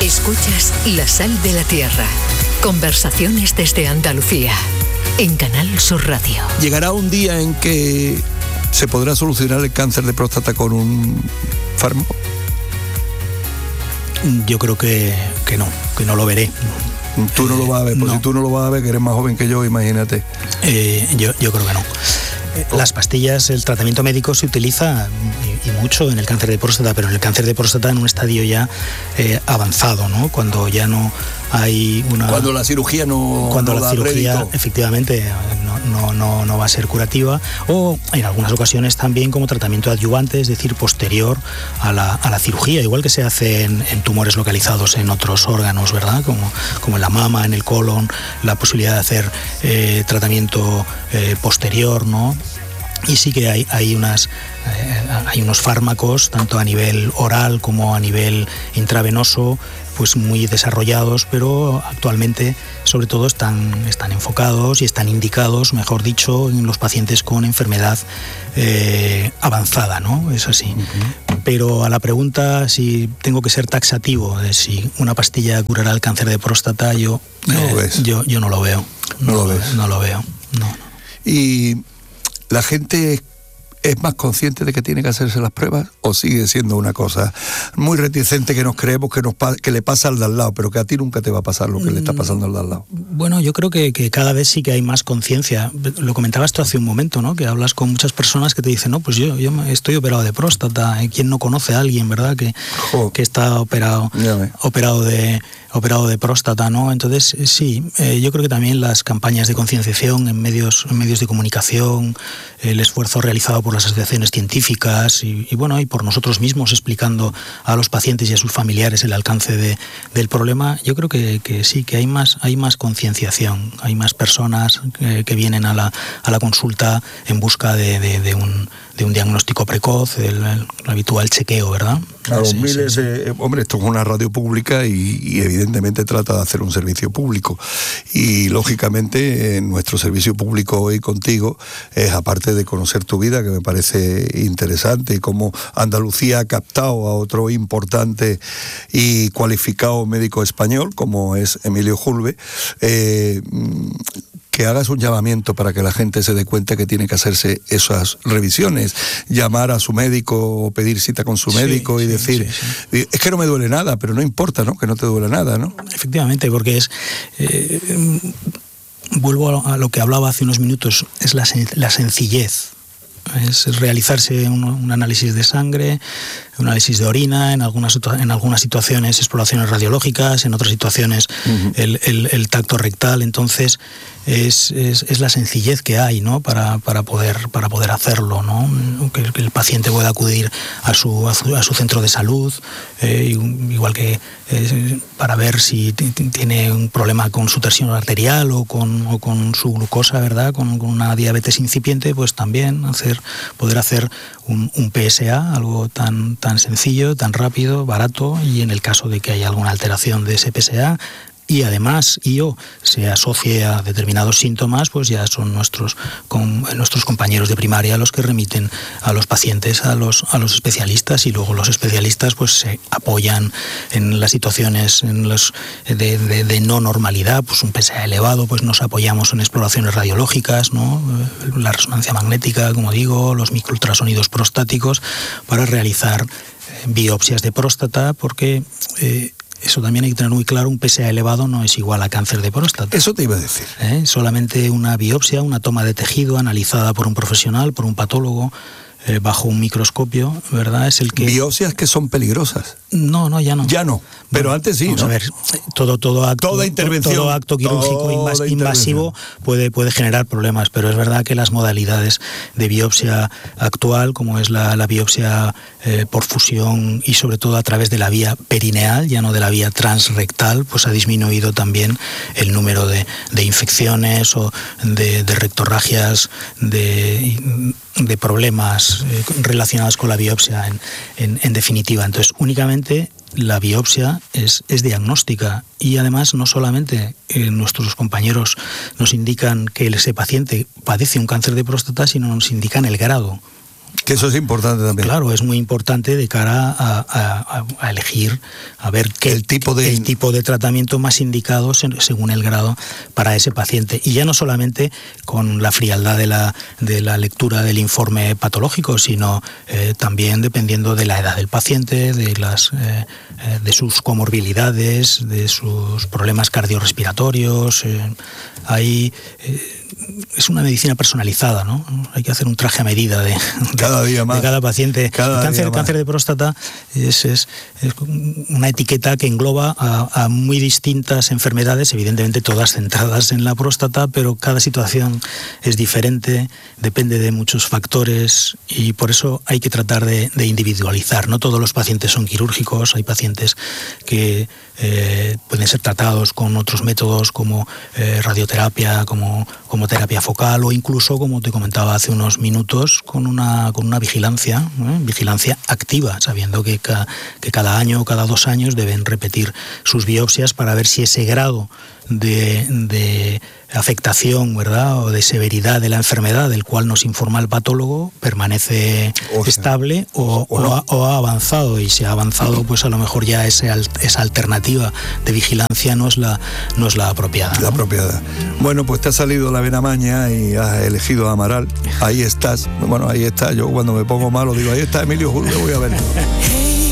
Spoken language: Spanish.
Escuchas La Sal de la Tierra. Conversaciones desde Andalucía. En Canal Sur Radio. Llegará un día en que se podrá solucionar el cáncer de próstata con un fármaco. Yo creo que no lo veré. Tú no lo vas a ver, si tú no lo vas a ver, que eres más joven que yo, imagínate. Yo creo que no. Las pastillas, el tratamiento médico se utiliza y mucho en el cáncer de próstata, pero en el cáncer de próstata en un estadio ya avanzado, ¿no? Cuando ya no hay una... Cuando la cirugía no... Cuando no la da cirugía rédito. Efectivamente no va a ser curativa, o en algunas ocasiones también como tratamiento adyuvante, es decir, posterior a la cirugía, igual que se hace en tumores localizados en otros órganos, ¿verdad? Como en la mama, en el colon, la posibilidad de hacer tratamiento posterior, ¿no? Y sí que hay unos fármacos, tanto a nivel oral como a nivel intravenoso, pues muy desarrollados, pero actualmente sobre todo están enfocados y están indicados, mejor dicho, en los pacientes con enfermedad avanzada, ¿no? Es así. Uh-huh. Pero a la pregunta si tengo que ser taxativo de si una pastilla curará el cáncer de próstata, yo no lo veo. ¿No lo ves? No lo veo, no. Y la gente es más consciente de que tiene que hacerse las pruebas, o sigue siendo una cosa muy reticente que nos creemos que le pasa al de al lado, pero que a ti nunca te va a pasar lo que le está pasando al de al lado? Bueno, yo creo que cada vez sí que hay más conciencia. Lo comentabas tú hace un momento, ¿no? Que hablas con muchas personas que te dicen, no, pues yo estoy operado de próstata. ¿Quién no conoce a alguien, verdad? Que está operado de próstata, ¿no? Entonces, sí, yo creo que también las campañas de concienciación en medios de comunicación, el esfuerzo realizado por las asociaciones científicas y por nosotros mismos explicando a los pacientes y a sus familiares el alcance del problema, yo creo que sí, que hay más concienciación, hay más personas que vienen a la consulta en busca de un diagnóstico precoz, el habitual chequeo, ¿verdad? Claro, sí, miles de... Hombre, esto es una radio pública y evidentemente trata de hacer un servicio público. Y lógicamente nuestro servicio público hoy contigo es, aparte de conocer tu vida, que me parece interesante, y cómo Andalucía ha captado a otro importante y cualificado médico español, como es Emilio Julve, que hagas un llamamiento para que la gente se dé cuenta que tiene que hacerse esas revisiones, llamar a su médico o pedir cita con su médico y decir, es que no me duele nada, pero no importa, ¿no? Que no te duele nada, ¿no? Efectivamente, porque es... vuelvo a lo que hablaba hace unos minutos, es la sencillez. Es realizarse un análisis de sangre, un análisis de orina, en algunas situaciones exploraciones radiológicas, en otras situaciones el tacto rectal. Entonces es la sencillez que hay, ¿no? para poder hacerlo, ¿no? Que el paciente pueda acudir a su centro de salud, igual que para ver si tiene un problema con su tensión arterial o con su glucosa, ¿verdad? Con una diabetes incipiente, pues también poder hacer un PSA, algo tan sencillo, tan rápido, barato, y en el caso de que haya alguna alteración de ese PSA y además se asocie a determinados síntomas, pues ya son nuestros compañeros de primaria los que remiten a los pacientes a los especialistas, y luego los especialistas pues se apoyan en las situaciones de no normalidad, pues un PSA elevado, pues nos apoyamos en exploraciones radiológicas, ¿no? La resonancia magnética, como digo, los microultrasonidos prostáticos, para realizar biopsias de próstata, porque eso también hay que tener muy claro, un PSA elevado no es igual a cáncer de próstata. Eso te iba a decir. Solamente una biopsia, una toma de tejido analizada por un profesional, por un patólogo, bajo un microscopio, ¿verdad? Es el que... ¿Biopsias que son peligrosas? No, ya no. Ya no, pero bueno, antes sí, vamos, ¿no? A ver, todo acto quirúrgico invasivo puede generar problemas, pero es verdad que las modalidades de biopsia actual, como es la biopsia por fusión y sobre todo a través de la vía perineal, ya no de la vía transrectal, pues ha disminuido también el número de infecciones o de rectorragias, de problemas relacionados con la biopsia en definitiva. Entonces, únicamente la biopsia es diagnóstica, y además no solamente nuestros compañeros nos indican que ese paciente padece un cáncer de próstata, sino nos indican el grado. Que eso es importante también. Claro, es muy importante de cara a elegir, a ver el tipo de tratamiento más indicado según el grado para ese paciente. Y ya no solamente con la frialdad de la lectura del informe patológico, sino también dependiendo de la edad del paciente, de sus comorbilidades, de sus problemas cardiorrespiratorios. Es una medicina personalizada, ¿no? Hay que hacer un traje a medida de cada paciente. El cáncer de próstata es una etiqueta que engloba a muy distintas enfermedades, evidentemente todas centradas en la próstata, pero cada situación es diferente, depende de muchos factores y por eso hay que tratar de individualizar. No todos los pacientes son quirúrgicos, hay pacientes que pueden ser tratados con otros métodos como radioterapia, como terapia focal o incluso, como te comentaba hace unos minutos, con una vigilancia activa, sabiendo que cada año o cada 2 años deben repetir sus biopsias para ver si ese grado de afectación, ¿verdad?, o de severidad de la enfermedad del cual nos informa el patólogo permanece estable o ha avanzado, y si ha avanzado pues a lo mejor ya esa alternativa de vigilancia no es la apropiada, ¿no? La apropiada. Bueno, pues te ha salido la vena maña y has elegido a Amaral. Ahí estás. Bueno, ahí está. Yo cuando me pongo malo digo, ahí está Emilio Julio, voy a ver.